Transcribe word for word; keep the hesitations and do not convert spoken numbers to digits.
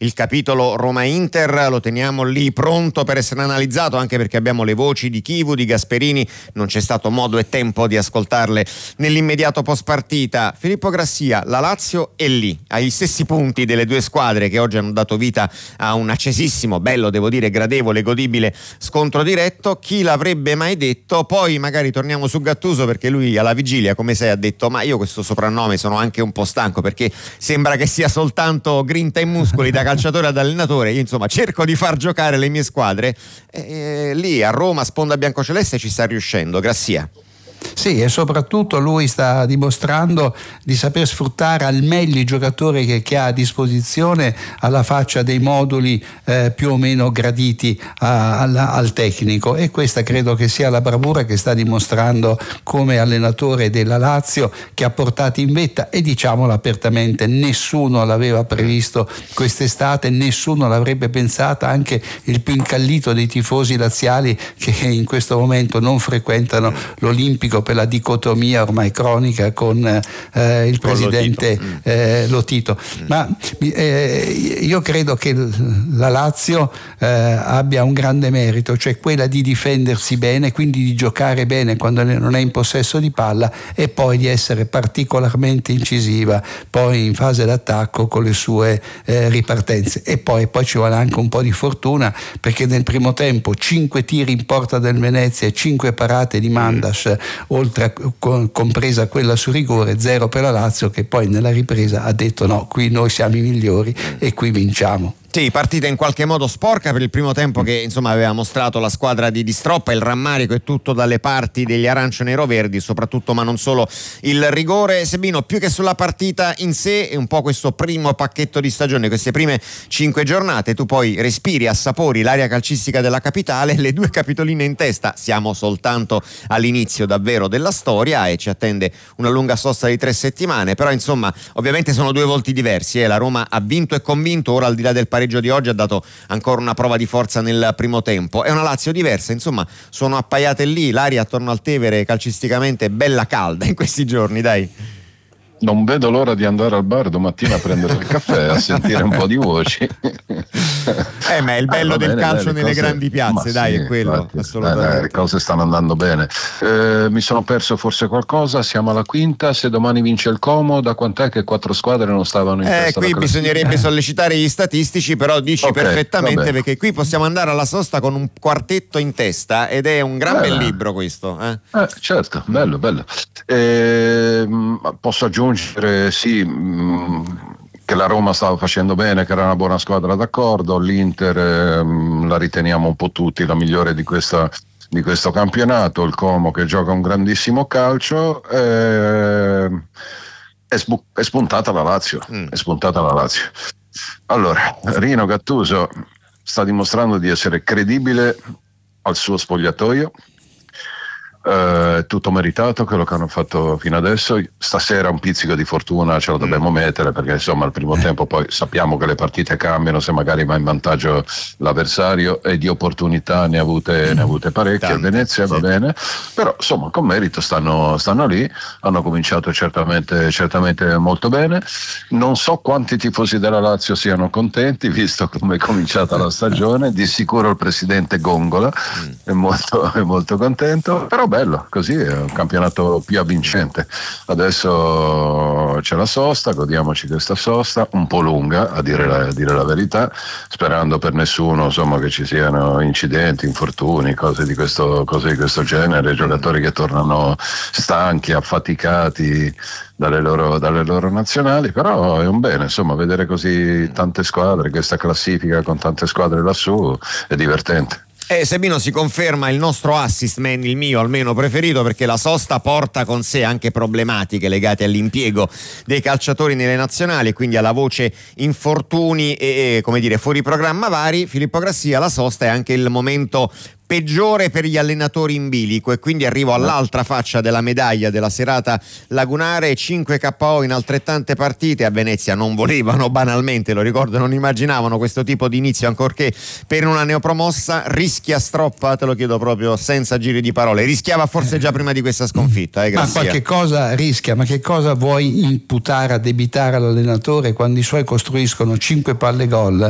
il capitolo Roma-Inter lo teniamo lì pronto per essere analizzato, anche perché abbiamo le voci di Chivu, di Gasperini, non c'è stato modo e tempo di ascoltarle nell'immediato post partita. Filippo Grassia, la Lazio è lì, ai stessi punti delle due squadre che oggi hanno dato vita a un accesissimo, bello devo dire, gradevole, godibile scontro diretto. Chi l'avrebbe mai detto? Poi magari torniamo su Gattuso, perché lui alla vigilia, come sai, ha detto: ma io questo soprannome sono anche un po' stanco, perché sembra che sia soltanto grinta e muscoli da calciatore ad allenatore. Io insomma cerco di far giocare le mie squadre e lì a Roma, sponda biancoceleste, ci sta riuscendo. Grassia. Sì, e soprattutto lui sta dimostrando di saper sfruttare al meglio i giocatori che, che ha a disposizione, alla faccia dei moduli eh, più o meno graditi a, al, al tecnico, e questa credo che sia la bravura che sta dimostrando come allenatore della Lazio, che ha portato in vetta, e diciamolo apertamente, nessuno l'aveva previsto quest'estate, nessuno l'avrebbe pensata, anche il più incallito dei tifosi laziali che in questo momento non frequentano l'Olimpico per la dicotomia ormai cronica con eh, il presidente con Lotito. Eh, Lotito. Mm. Ma eh, io credo che la Lazio eh, abbia un grande merito, cioè quella di difendersi bene, quindi di giocare bene quando non è in possesso di palla, e poi di essere particolarmente incisiva poi in fase d'attacco con le sue eh, ripartenze. E poi, poi ci vuole anche un po' di fortuna, perché nel primo tempo cinque tiri in porta del Venezia e cinque parate di Mandas, mm. oltre a, compresa quella su rigore, zero per la Lazio, che poi nella ripresa ha detto: no, qui noi siamo i migliori e qui vinciamo. Sì, partita in qualche modo sporca per il primo tempo, che insomma aveva mostrato la squadra di Di Stroppa. Il rammarico è tutto dalle parti degli arancio-nero-verdi, soprattutto, ma non solo, il rigore. Sebino, più che sulla partita in sé, è un po' questo primo pacchetto di stagione, queste prime cinque giornate, tu poi respiri, assapori l'aria calcistica della capitale, le due capitoline in testa. Siamo soltanto all'inizio davvero della storia e ci attende una lunga sosta di tre settimane, però insomma ovviamente sono due volti diversi, eh. La Roma ha vinto e convinto, ora al di là del pareggio di oggi ha dato ancora una prova di forza nel primo tempo. È una Lazio diversa, insomma sono appaiate lì, l'aria attorno al Tevere calcisticamente è bella calda in questi giorni, dai. Non vedo l'ora di andare al bar domattina a prendere il caffè, a sentire un po' di voci. Eh, ma è il bello eh, del bene, calcio bene, nelle cose, grandi piazze, dai, sì, è quello, infatti, assolutamente. Eh, le cose stanno andando bene. Eh, mi sono perso forse qualcosa, siamo alla quinta, se domani vince il Como, da quant'è che quattro squadre non stavano in eh, testa? Qui bisognerebbe sollecitare gli statistici, però dici okay, perfettamente, vabbè. Perché qui possiamo andare alla sosta con un quartetto in testa, ed è un gran eh, bel libro questo. Eh? Eh, certo, bello, bello. Eh, posso aggiungere, sì, che la Roma stava facendo bene, che era una buona squadra, d'accordo. L'Inter ehm, la riteniamo un po' tutti la migliore di questa di questo campionato. Il Como che gioca un grandissimo calcio. Eh, è, sbu- è spuntata la Lazio mm. è spuntata la Lazio. Allora, Rino Gattuso sta dimostrando di essere credibile al suo spogliatoio. Uh, tutto meritato quello che hanno fatto fino adesso. Stasera un pizzico di fortuna ce lo dobbiamo mm. mettere, perché insomma al primo tempo poi sappiamo che le partite cambiano, se magari va in vantaggio l'avversario, e di opportunità ne ha avute, ne ha avute parecchie. Tante, Venezia sì. Va bene, però insomma con merito stanno, stanno lì, hanno cominciato certamente, certamente molto bene. Non so quanti tifosi della Lazio siano contenti visto come è cominciata la stagione. Di sicuro il presidente Gongola mm. è molto, è molto contento, però bello, così è un campionato più avvincente. Adesso c'è la sosta, godiamoci questa sosta, un po' lunga a dire la, a dire la verità, sperando per nessuno insomma che ci siano incidenti, infortuni, cose di questo, cose di questo genere, giocatori che tornano stanchi, affaticati dalle loro, dalle loro nazionali. Però è un bene, insomma, vedere così tante squadre, questa classifica con tante squadre lassù è divertente. Eh, Sebino, si conferma il nostro assist man, il mio almeno preferito, perché la sosta porta con sé anche problematiche legate all'impiego dei calciatori nelle nazionali e quindi alla voce infortuni e, e come dire fuori programma vari. Filippo Grassia, la sosta è anche il momento peggiore per gli allenatori in bilico, e quindi arrivo all'altra faccia della medaglia della serata lagunare. Cinque K O in altrettante partite. A Venezia non volevano, banalmente, lo ricordo, non immaginavano questo tipo di inizio, ancorché per una neopromossa. Rischia Stroppa, te lo chiedo proprio senza giri di parole, rischiava forse già prima di questa sconfitta, eh, ma qualche cosa rischia, ma che cosa vuoi imputare, addebitare all'allenatore quando i suoi costruiscono cinque palle gol